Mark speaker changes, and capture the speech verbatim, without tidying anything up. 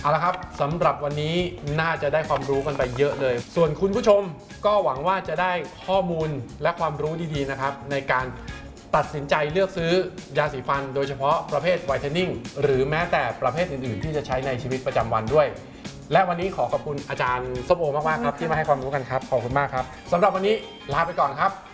Speaker 1: เอาละครับสำหรับวันนี้น่าจะได้ความรู้กันไปเยอะเลย ส่วนคุณผู้ชมก็หวังว่าจะได้ข้อมูลและความรู้ดีๆนะครับในการตัดสินใจเลือกซื้อยาสีฟันโดยเฉพาะประเภทไวท์เทนนิ่งหรือแม้แต่ประเภทอื่นๆที่จะใช้ในชีวิตประจำวันด้วยและวันนี้ขอขอบคุณอาจารย์ส้มโอมากๆครับที่มาให้ความรู้กันครับขอบคุณมากครับสำหรับวันนี้ลาไปก่อนครับ